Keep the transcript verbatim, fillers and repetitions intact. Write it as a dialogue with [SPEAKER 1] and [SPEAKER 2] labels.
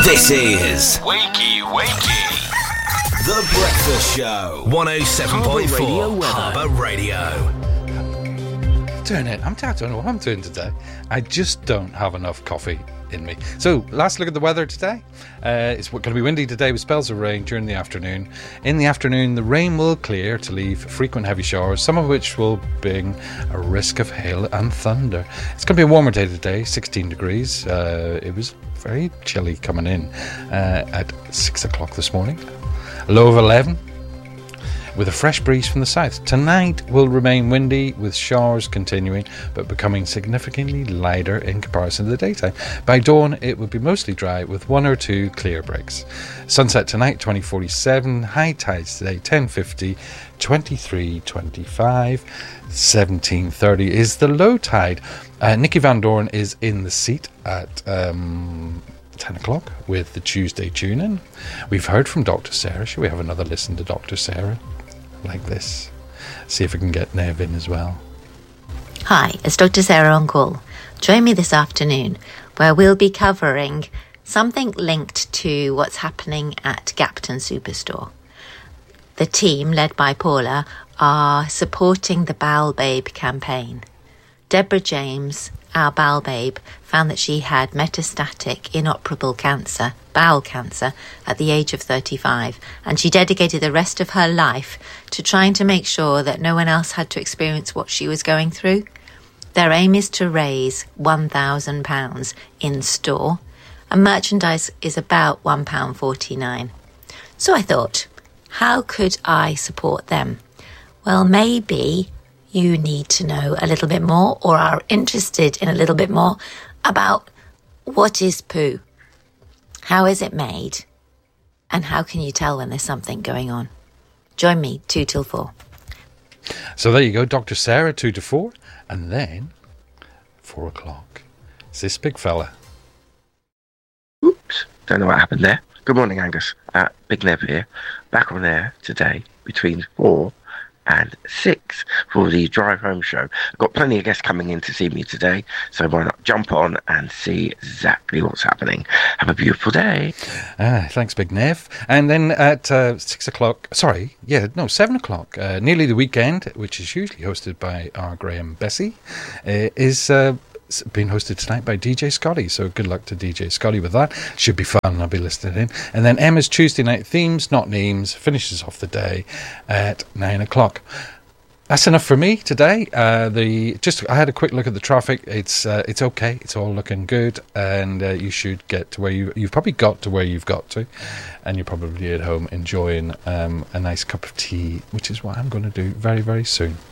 [SPEAKER 1] This is Wakey Wakey, The Breakfast Show. one oh seven point four Harbour Radio.
[SPEAKER 2] Doing it. I'm, I don't know what I'm doing today. I just don't have enough coffee in me. So, last look at the weather today. Uh, it's going to be windy today with spells of rain during the afternoon. In the afternoon, the rain will clear to leave frequent heavy showers, some of which will bring a risk of hail and thunder. It's going to be a warmer day today, sixteen degrees. Uh, it was very chilly coming in uh, at six o'clock this morning. A low of eleven. With a fresh breeze from the south. Tonight will remain windy with showers continuing but becoming significantly lighter in comparison to the daytime. By dawn it will be mostly dry with one or two clear breaks. Sunset tonight twenty forty-seven, high tides today ten fifty, twenty-three twenty-five, seventeen thirty is the low tide. Uh, Nicky Van Doorn is in the seat at um, ten o'clock with the Tuesday tune-in. We've heard from Doctor Sarah. Should we have another listen to Doctor Sarah? Like this. See if we can get Nev in as well.
[SPEAKER 3] Hi, it's Doctor Sarah on call. Join me this afternoon where we'll be covering something linked to what's happening at Gapton Superstore. The team, led by Paula, are supporting the Bowel Babe campaign. Deborah James, our bowel babe, found that she had metastatic inoperable cancer, bowel cancer, at the age of thirty-five, and she dedicated the rest of her life to trying to make sure that no one else had to experience what she was going through. Their aim is to raise one thousand pounds in store, and merchandise is about one pound forty-nine. So I thought, how could I support them? Well, maybe you need to know a little bit more, or are interested in a little bit more, about what is poo, how is it made, and how can you tell when there's something going on. Join me two till four.
[SPEAKER 2] So there you go, Doctor Sarah two to four, and then four o'clock. It's this big fella.
[SPEAKER 4] Oops, don't know what happened there. Good morning, Angus. Uh, Big Nev here, back on air today between four and six for the Drive Home show. I've got plenty of guests coming in to see me today, so why not jump on and see exactly what's happening. Have a beautiful day.
[SPEAKER 2] Ah, thanks, Big Nev. And then at uh, six o'clock, sorry, yeah, no, seven o'clock, uh, Nearly the Weekend, which is usually hosted by our Graham Bessie, uh, is uh, being hosted tonight by D J Scotty, so good luck to D J Scotty with that. Should be fun, I'll be listening in. And then Emma's Tuesday Night Themes, Not Names, finishes off the day at nine o'clock. That's enough for me today. Uh, the just I had a quick look at the traffic. It's uh, it's okay. It's all looking good, and uh, you should get to where you you've probably got to where you've got to, and you're probably at home enjoying um, a nice cup of tea, which is what I'm going to do very very soon.